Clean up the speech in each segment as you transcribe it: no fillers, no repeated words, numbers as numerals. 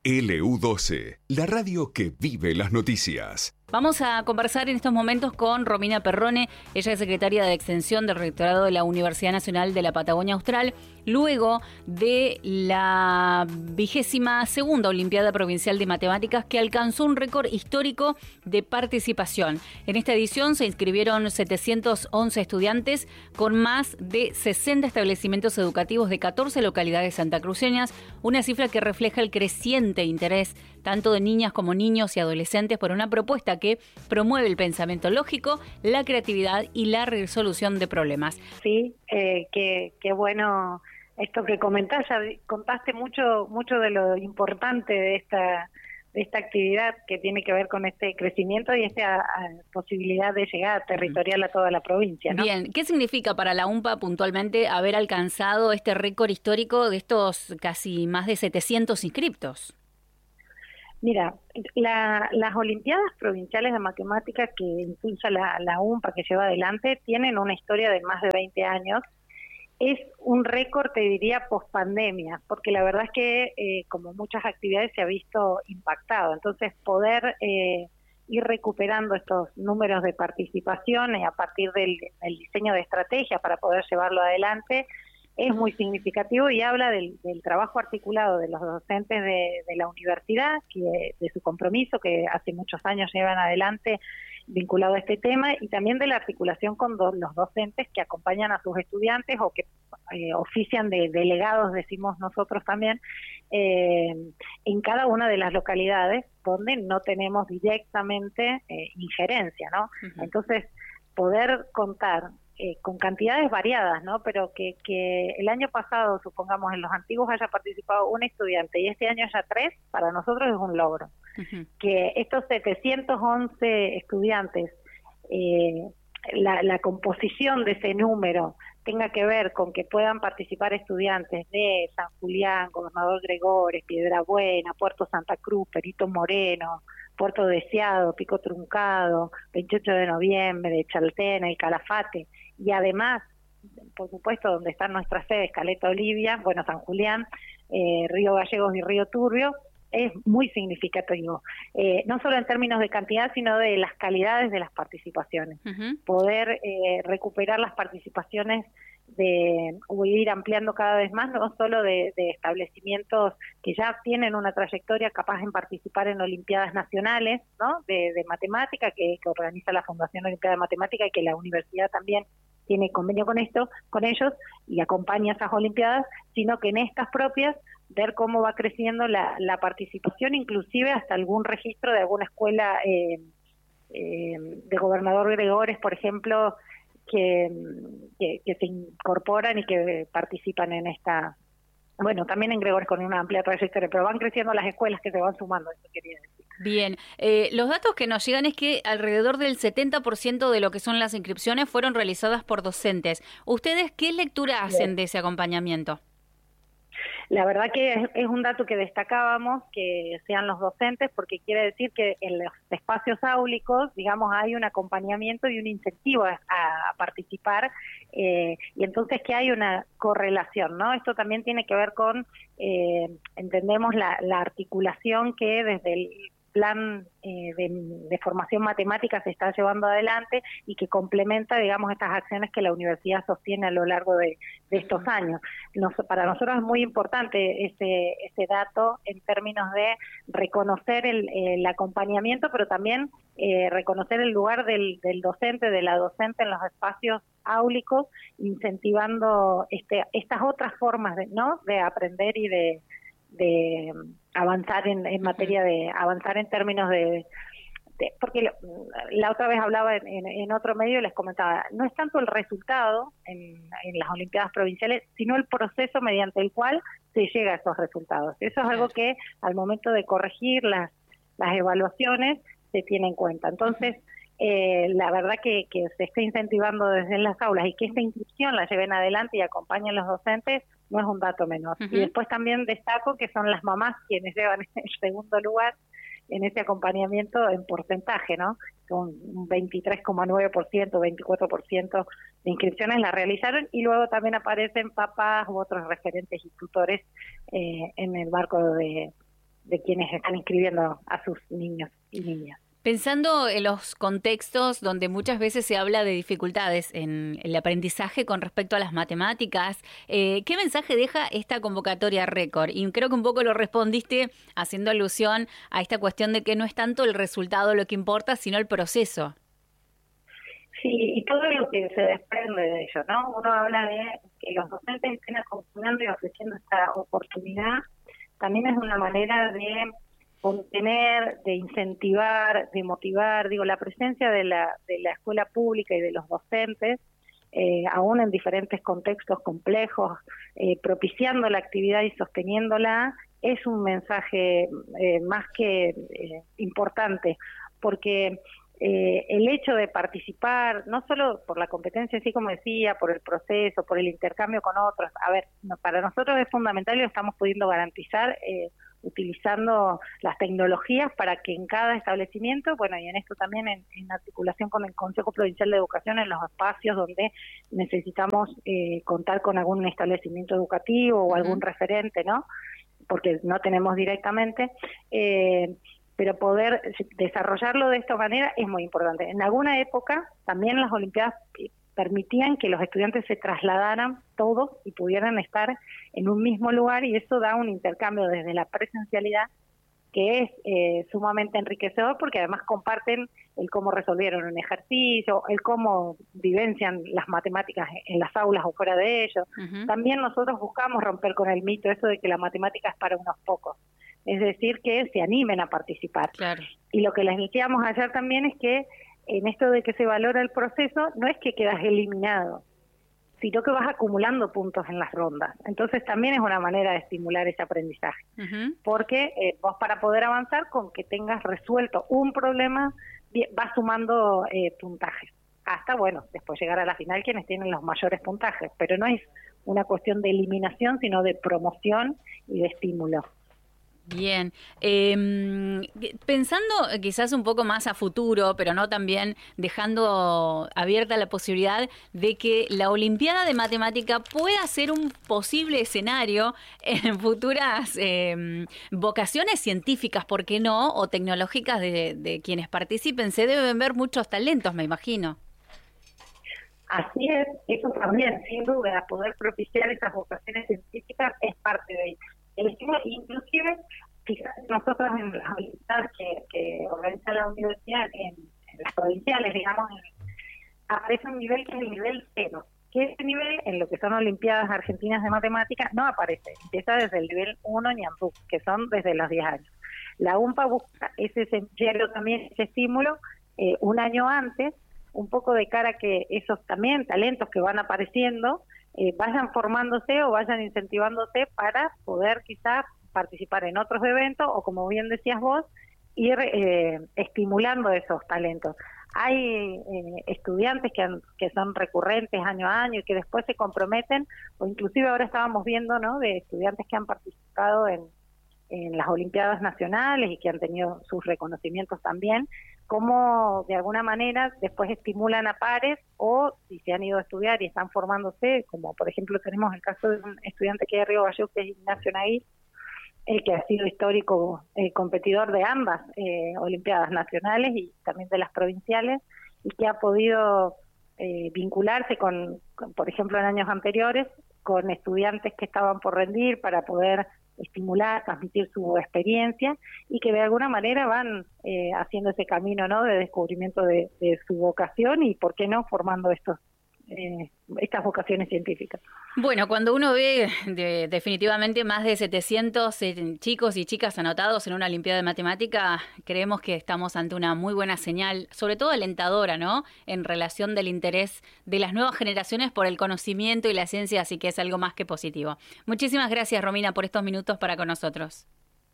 LU12, la radio que vive las noticias. Vamos a conversar en estos momentos con Romina Perrone. Ella es secretaria de Extensión del Rectorado de la Universidad Nacional de la Patagonia Austral, luego de la 22ª Olimpiada Provincial de Matemáticas, que alcanzó un récord histórico de participación. En esta edición se inscribieron 711 estudiantes con más de 60 establecimientos educativos de 14 localidades santacruceñas, una cifra que refleja el creciente interés tanto de niñas como niños y adolescentes por una propuesta que promueve el pensamiento lógico, la creatividad y la resolución de problemas. Sí, qué bueno esto que comentás. Ya contaste mucho de lo importante de esta actividad que tiene que ver con este crecimiento y esta posibilidad de llegar territorial a toda la provincia, ¿no? Bien, ¿qué significa para la UMPA puntualmente haber alcanzado este récord histórico de estos casi más de 700 inscriptos? Mira, las Olimpiadas Provinciales de Matemáticas que impulsa la UMPA, que lleva adelante, tienen una historia de más de 20 años. Es un récord, te diría, post-pandemia, porque la verdad es que, como muchas actividades, se ha visto impactado. Entonces, poder ir recuperando estos números de participación a partir del diseño de estrategia para poder llevarlo adelante es muy significativo y habla del trabajo articulado de los docentes de la universidad, de su compromiso que hace muchos años llevan adelante vinculado a este tema, y también de la articulación con los docentes que acompañan a sus estudiantes o que ofician de delegados, decimos nosotros también, en cada una de las localidades donde no tenemos directamente injerencia, ¿no? Uh-huh. Entonces, poder contar con cantidades variadas, ¿no? Pero que el año pasado, supongamos, en los antiguos haya participado un estudiante y este año haya 3, para nosotros es un logro. Uh-huh. Que estos 711 estudiantes, la composición de ese número tenga que ver con que puedan participar estudiantes de San Julián, Gobernador Gregores, Piedrabuena, Puerto Santa Cruz, Perito Moreno, Puerto Deseado, Pico Truncado, 28 de noviembre, Chaltén, El Calafate, y además, por supuesto, donde están nuestras sedes, Caleta Olivia, bueno, San Julián, Río Gallegos y Río Turbio, es muy significativo, no solo en términos de cantidad, sino de las calidades de las participaciones. Uh-huh. Poder recuperar las participaciones o ir ampliando cada vez más, no solo de establecimientos que ya tienen una trayectoria capaz en participar en olimpiadas nacionales, ¿no? de matemática que organiza la Fundación Olimpiada de Matemática y que la universidad también tiene convenio con ellos y acompaña esas olimpiadas, sino que en estas propias ver cómo va creciendo la participación, inclusive hasta algún registro de alguna escuela de Gobernador Gregores, por ejemplo, que se incorporan y que participan en esta, bueno, también en Gregores con una amplia trayectoria, pero van creciendo las escuelas que se van sumando, eso quería decir. Bien, los datos que nos llegan es que alrededor del 70% de lo que son las inscripciones fueron realizadas por docentes. ¿Ustedes qué lectura hacen de ese acompañamiento? La verdad que es un dato que destacábamos, que sean los docentes, porque quiere decir que en los espacios áulicos, digamos, hay un acompañamiento y un incentivo a participar, y entonces que hay una correlación, ¿no? Esto también tiene que ver con, entendemos, la articulación que desde el plan de formación matemática se está llevando adelante y que complementa, digamos, estas acciones que la universidad sostiene a lo largo de estos años. Para nosotros es muy importante ese dato en términos de reconocer el acompañamiento, pero también reconocer el lugar del docente, de la docente en los espacios áulicos, incentivando estas otras formas de aprender y de avanzar en materia de avanzar en términos de porque la otra vez hablaba en otro medio y les comentaba, no es tanto el resultado en las Olimpiadas Provinciales, sino el proceso mediante el cual se llega a esos resultados. Eso es algo que al momento de corregir las evaluaciones se tiene en cuenta. Entonces, la verdad que se está incentivando desde las aulas y que esta inscripción la lleven adelante y acompañen los docentes no es un dato menor. Uh-huh. Y después también destaco que son las mamás quienes llevan el segundo lugar en ese acompañamiento en porcentaje, ¿no? Con un 23,9%, 24% de inscripciones la realizaron, y luego también aparecen papás u otros referentes y tutores en el marco de de quienes están inscribiendo a sus niños y niñas. Pensando en los contextos donde muchas veces se habla de dificultades en el aprendizaje con respecto a las matemáticas, ¿qué mensaje deja esta convocatoria récord? Y creo que un poco lo respondiste haciendo alusión a esta cuestión de que no es tanto el resultado lo que importa, sino el proceso. Sí, y todo lo que se desprende de ello, ¿no? Uno habla de que los docentes estén acompañando y ofreciendo esta oportunidad. También es una manera de contener, de incentivar, de motivar, la presencia de la escuela pública y de los docentes, aún en diferentes contextos complejos, propiciando la actividad y sosteniéndola, es un mensaje más que importante, porque el hecho de participar, no solo por la competencia, así como decía, por el proceso, por el intercambio con otros, para nosotros es fundamental y lo estamos pudiendo garantizar utilizando las tecnologías para que en cada establecimiento, y en esto también en articulación con el Consejo Provincial de Educación, en los espacios donde necesitamos contar con algún establecimiento educativo o algún referente, ¿no? Porque no tenemos directamente, pero poder desarrollarlo de esta manera es muy importante. En alguna época también las Olimpiadas permitían que los estudiantes se trasladaran todos y pudieran estar en un mismo lugar, y eso da un intercambio desde la presencialidad que es sumamente enriquecedor, porque además comparten el cómo resolvieron un ejercicio, el cómo vivencian las matemáticas en las aulas o fuera de ellos. También nosotros buscamos romper con el mito eso de que la matemática es para unos pocos, es decir, que se animen a participar. Claro. Y lo que les decíamos ayer también es que en esto de que se valora el proceso, no es que quedas eliminado, sino que vas acumulando puntos en las rondas. Entonces también es una manera de estimular ese aprendizaje, porque vos, para poder avanzar, con que tengas resuelto un problema, vas sumando puntajes, hasta, después llegar a la final quienes tienen los mayores puntajes, pero no es una cuestión de eliminación, sino de promoción y de estímulo. Bien, pensando quizás un poco más a futuro, pero no también dejando abierta la posibilidad de que la Olimpiada de Matemática pueda ser un posible escenario en futuras vocaciones científicas, ¿por qué no? O tecnológicas de quienes participen. Se deben ver muchos talentos, me imagino. Así es, eso también, sin duda, poder propiciar esas vocaciones científicas es parte de ello. Inclusive, fíjate, nosotros en las olimpiadas que organiza la universidad, en las provinciales, aparece un nivel que es el nivel 0, que ese nivel, en lo que son Olimpiadas Argentinas de Matemáticas, no aparece, empieza desde el nivel 1 Ñandú, que son desde los 10 años. La UMPA busca ese semillero también, ese estímulo, un año antes, un poco de cara a que esos también talentos que van apareciendo vayan formándose o vayan incentivándose para poder quizás participar en otros eventos o, como bien decías vos, ir estimulando esos talentos. Hay estudiantes que son recurrentes año a año y que después se comprometen, o inclusive ahora estábamos viendo, ¿no?, de estudiantes que han participado en las Olimpiadas Nacionales y que han tenido sus reconocimientos también, cómo de alguna manera después estimulan a pares, o si se han ido a estudiar y están formándose, como por ejemplo tenemos el caso de un estudiante que es de Río Gallegos, que es Ignacio Naguil, que ha sido histórico competidor de ambas Olimpiadas Nacionales y también de las provinciales, y que ha podido vincularse con, por ejemplo, en años anteriores, con estudiantes que estaban por rendir para poder estimular, transmitir su experiencia, y que de alguna manera van haciendo ese camino, ¿no?, de descubrimiento de su vocación y, ¿por qué no?, formando estas vocaciones científicas. Bueno, cuando uno ve definitivamente más de 700 chicos y chicas anotados en una Olimpiada de Matemática, creemos que estamos ante una muy buena señal, sobre todo alentadora, ¿no?, en relación del interés de las nuevas generaciones por el conocimiento y la ciencia, así que es algo más que positivo. Muchísimas gracias, Romina, por estos minutos para con nosotros.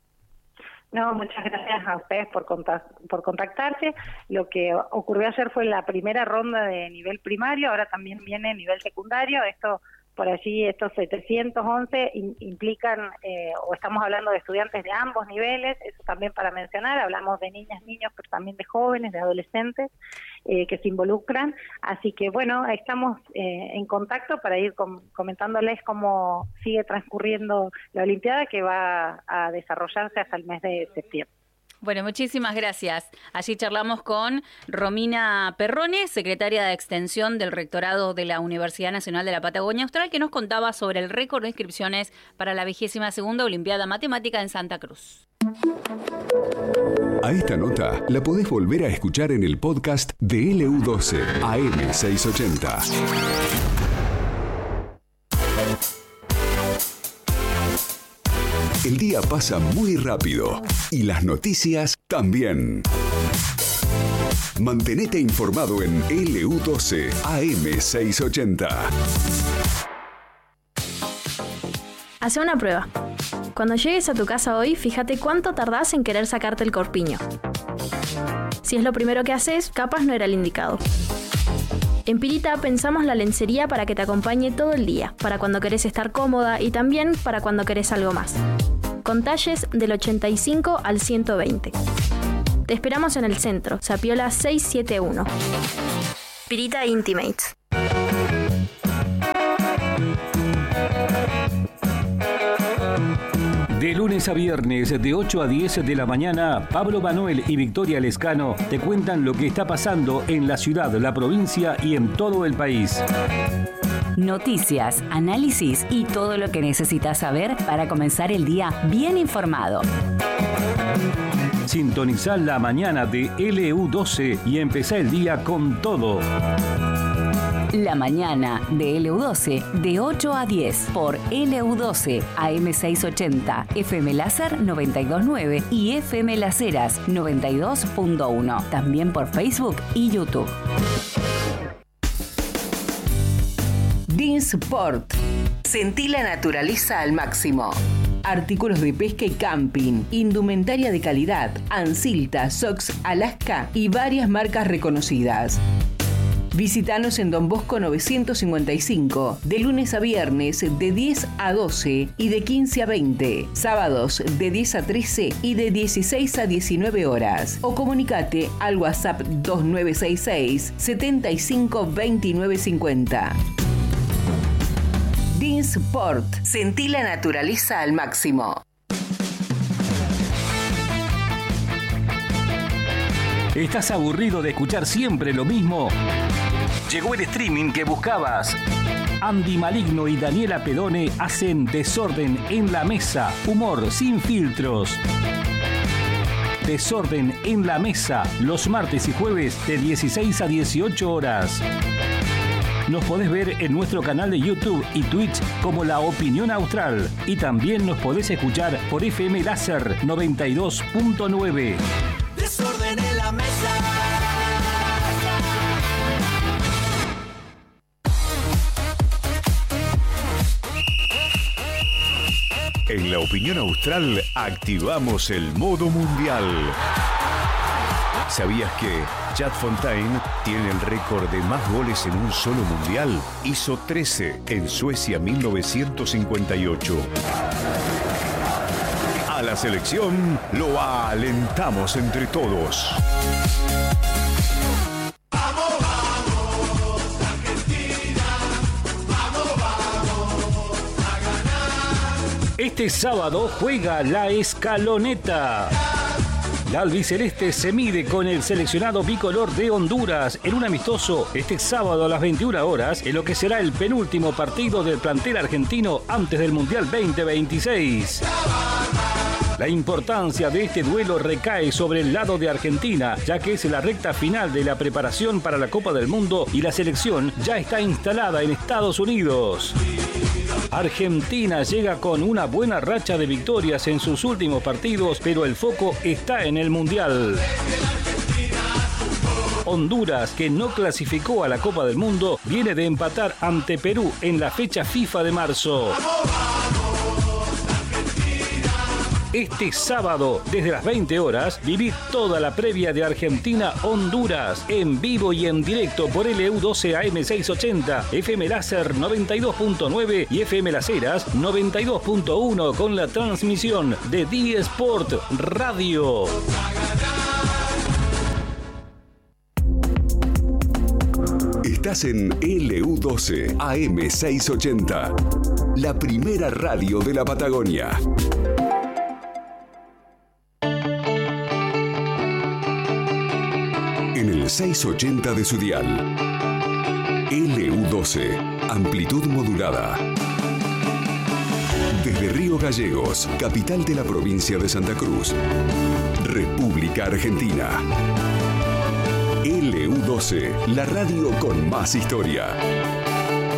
No, muchas gracias a ustedes por contactarse. Lo que ocurrió ayer fue la primera ronda de nivel primario, ahora también viene nivel secundario. Esto por allí estos 711 implican, o estamos hablando de estudiantes de ambos niveles, eso también para mencionar, hablamos de niñas, niños, pero también de jóvenes, de adolescentes que se involucran, así que bueno, estamos en contacto para ir comentándoles cómo sigue transcurriendo la Olimpiada, que va a desarrollarse hasta el mes de septiembre. Bueno, muchísimas gracias. Allí charlamos con Romina Perrone, secretaria de Extensión del Rectorado de la Universidad Nacional de la Patagonia Austral, que nos contaba sobre el récord de inscripciones para la 22ª Olimpiada Matemática en Santa Cruz. A esta nota la podés volver a escuchar en el podcast de LU12 AM680. El día pasa muy rápido y las noticias también. Mantenete informado en LU12 AM680. Hacé una prueba. Cuando llegues a tu casa hoy, fíjate cuánto tardás en querer sacarte el corpiño. Si es lo primero que haces, capaz no era el indicado. En Pirita pensamos la lencería para que te acompañe todo el día, para cuando querés estar cómoda y también para cuando querés algo más. Con talles del 85 al 120. Te esperamos en el centro, Zapiola 671. Pirita Intimates. De lunes a viernes, de 8 a 10 de la mañana, Pablo Manuel y Victoria Lescano te cuentan lo que está pasando en la ciudad, la provincia y en todo el país. Noticias, análisis y todo lo que necesitas saber para comenzar el día bien informado. Sintonizá la mañana de LU12 y empezá el día con todo. La mañana de LU12 de 8 a 10 por LU12 AM680, FM Láser 92.9 y FM Las Heras 92.1. También por Facebook y YouTube. Dinsport. Sentí la naturaleza al máximo. Artículos de pesca y camping, indumentaria de calidad, Ansilta, Sox, Alaska y varias marcas reconocidas. Visítanos en Don Bosco 955, de lunes a viernes de 10 a 12 y de 15 a 20, sábados de 10 a 13 y de 16 a 19 horas. O comunicate al WhatsApp 2966 75 29 50. Dinsport. Sentí la naturaleza al máximo. ¿Estás aburrido de escuchar siempre lo mismo? Llegó el streaming que buscabas. Andy Maligno y Daniela Pedone hacen Desorden en la Mesa. Humor sin filtros. Desorden en la Mesa, los martes y jueves de 16 a 18 horas. Nos podés ver en nuestro canal de YouTube y Twitch como La Opinión Austral. Y también nos podés escuchar por FM Láser 92.9. Desorden en la mesa. En La Opinión Austral activamos el modo mundial. ¿Sabías que Chad Fontaine tiene el récord de más goles en un solo mundial? Hizo 13 en Suecia 1958. A la selección lo alentamos entre todos. Vamos, vamos, Argentina. Vamos, vamos a ganar. Este sábado juega la Escaloneta. La albiceleste se mide con el seleccionado bicolor de Honduras en un amistoso este sábado a las 21 horas en lo que será el penúltimo partido del plantel argentino antes del Mundial 2026. La importancia de este duelo recae sobre el lado de Argentina, ya que es la recta final de la preparación para la Copa del Mundo y la selección ya está instalada en Estados Unidos. Argentina llega con una buena racha de victorias en sus últimos partidos, pero el foco está en el Mundial. Honduras, que no clasificó a la Copa del Mundo, viene de empatar ante Perú en la fecha FIFA de marzo. Este sábado, desde las 20 horas, viví toda la previa de Argentina-Honduras, en vivo y en directo por LU12 AM680, FM Láser 92.9 y FM Las Heras 92.1 con la transmisión de D-Sport Radio. Estás en LU12 AM680, la primera radio de la Patagonia. En el 680 de su dial. LU12, amplitud modulada. Desde Río Gallegos, capital de la provincia de Santa Cruz, República Argentina. LU12, la radio con más historia.